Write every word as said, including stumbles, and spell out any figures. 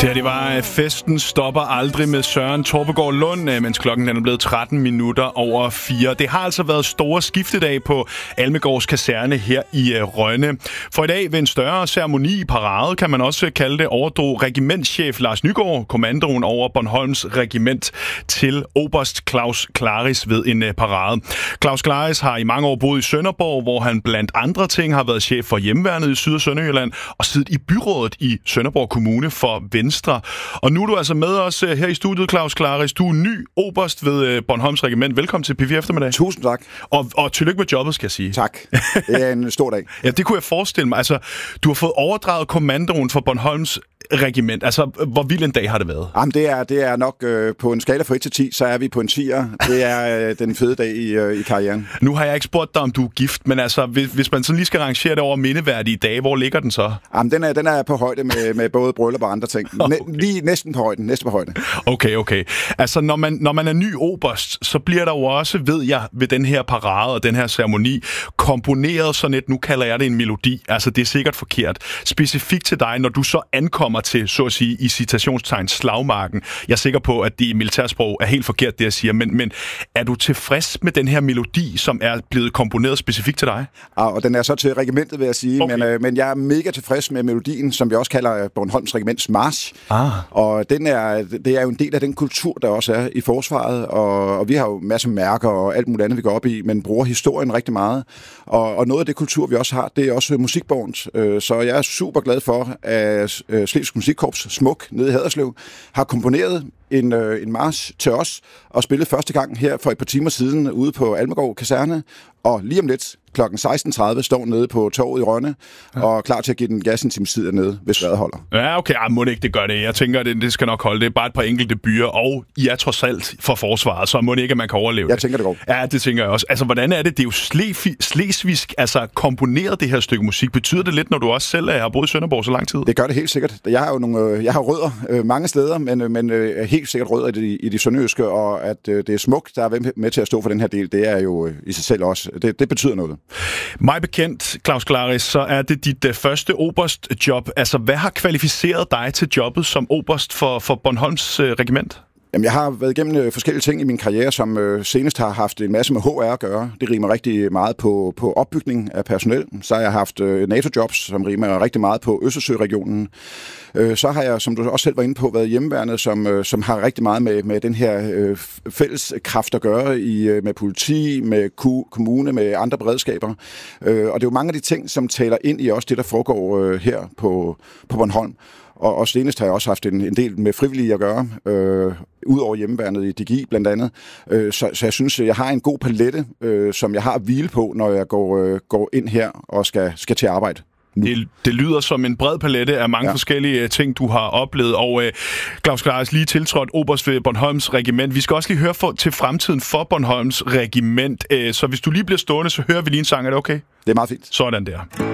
Det her, det var festen stopper aldrig med Søren Torpegaard Lund, mens klokken er blevet tretten minutter over fire. Det har altså været store skiftedag på Almegårds kaserne her i Rønne. For i dag ved en større ceremoni i parade, kan man også kalde det, overdrog regimentschef Lars Nygaard kommandoen over Bornholms regiment til oberst Claus Claris ved en parade. Claus Claris har i mange år boet i Sønderborg, hvor han blandt andre ting har været chef for hjemmeværnet i Syd- og Sønderjylland og siddet i byrådet i Sønderborg Kommune for Venstre. Og nu er du altså med os her i studiet, Claus Claris. Du er ny oberst ved Bornholms regiment. Velkommen til P fire Eftermiddag. Tusind tak. Og, og tillykke med jobbet, skal jeg sige. Tak. Det er en stor dag. Ja, det kunne jeg forestille mig. Altså, du har fået overdraget kommandoen for Bornholms regiment. Altså, hvor vild en dag har det været? Jamen, det er, det er nok øh, på en skala fra et til ti, så er vi på en tier. Det er øh, den fede dag i, øh, i karrieren. Nu har jeg ikke spurgt dig, om du er gift, men altså, hvis, hvis man sådan lige skal rangere det over mindeværdige dage, hvor ligger den så? Jamen, den er, den er på højde med, med både bryllup og andre ting. Okay. Næ- lige næsten på højden, næsten på højde. Okay, okay. Altså, når man, når man er ny oberst, så bliver der jo også, ved jeg, ved den her parade og den her ceremoni, komponeret sådan et, nu kalder jeg det en melodi. Altså, det er sikkert forkert. Specifikt til dig, når du så ankommer til, så at sige, i citationstegn, slagmarken. Jeg er sikker på, at det i militærsprog er helt forkert, det jeg siger, men, men er du tilfreds med den her melodi, som er blevet komponeret specifikt til dig? Ja, og den er så til regimentet, vil jeg sige, Okay. men, øh, men jeg er mega tilfreds med melodien, som vi også kalder Bornholms Regiments March. Ah. Og den er, det er jo en del af den kultur, der også er i forsvaret, og, og vi har jo masser af mærker og alt muligt andet, vi går op i, men bruger historien rigtig meget. Og, og noget af det kultur, vi også har, det er også musikborgens. Øh, så jeg er super glad for, at øh, Slesvigsk Musikkorps Smuk nede i Haderslev har komponeret en, øh, en march til os og spillet første gang her for et par timer siden ude på Almegård Kaserne. Og lige om lidt, klokken seksten tredive, står nede på torvet i Rønne ja. og klar til at give den gas en times tid dernede, hvis vejret holder. Ja, okay. Ej, må det ikke det gør det. Jeg tænker, det, det skal nok holde. Det er bare et par enkelte byer, og I er trods alt for forsvaret, så må det ikke, at man kan overleve Jeg det. tænker, det går. Ja, det tænker jeg også. Altså, hvordan er det? Det er jo sle- slesvigsk, altså komponeret det her stykke musik. Betyder det lidt, når du også selv har boet i Sønderborg så lang tid? Det gør det helt sikkert. Jeg har jo nogle, jeg har rødder øh, mange steder, men, men øh, helt sikkert rødder i de, i de sønderjyske, og at øh, det er Smuk, der er med til at stå for den her del, det er jo øh, i sig selv også. Det, det betyder noget. Mig bekendt, Claus Claris, så er det dit uh, første oberstjob. Altså, hvad har kvalificeret dig til jobbet som oberst for, for Bornholms uh, regiment? Jamen, jeg har været igennem øh, forskellige ting i min karriere, som øh, senest har haft en masse med H R at gøre. Det rimer rigtig meget på, på opbygning af personel. Så har jeg haft øh, NATO-jobs, som rimer rigtig meget på Østersøregionen. Øh, så har jeg, som du også selv var inde på, været hjemmeværnet, som, øh, som har rigtig meget med, med den her øh, fælles kraft at gøre i, øh, med politi, med ku, kommune, med andre beredskaber. Øh, og det er jo mange af de ting, som taler ind i også det, der foregår øh, her på, på Bornholm. Og, og senest har jeg også haft en, en del med frivillige at gøre, øh, udover hjemmeværnet i D G I blandt andet. Øh, så, så jeg synes, jeg har en god palette, øh, som jeg har at hvile på, når jeg går, øh, går ind her og skal, skal til arbejde. Det, det lyder som en bred palette af mange ja. forskellige ting, du har oplevet. Og uh, Claus Claris lige tiltrådt oberst ved Bornholms regiment. Vi skal også lige høre for, til fremtiden for Bornholms regiment. Uh, så hvis du lige bliver stående, så hører vi lige en sang. Er det okay? Det er meget fint. Sådan der.